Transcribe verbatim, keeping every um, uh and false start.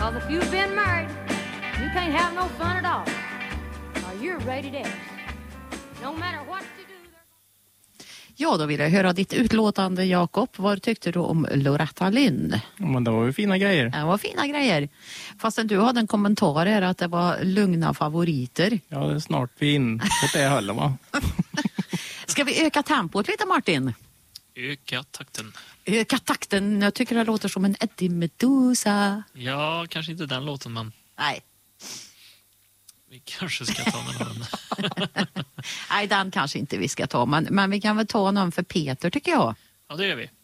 Because if you've been married, you can't have no fun at all. Or you're rated X. No matter what you do. Ja, då vill jag höra ditt utlåtande, Jakob. Vad tyckte du om Loretta Lynn? Men det var ju fina grejer. Det var fina grejer. Fastän du hade en kommentar här att det var lugna favoriter. Ja, det är snart vi in åt det hållet, va? Ska vi öka tempot lite, Martin? Öka takten. Öka takten. Jag tycker det låter som en Eddie Meduza. Ja, kanske inte den låten, men Nej. vi kanske ska ta någon. Nej, den kanske inte vi ska ta. Men, men vi kan väl ta någon för Peter, tycker jag. Ja, det gör vi.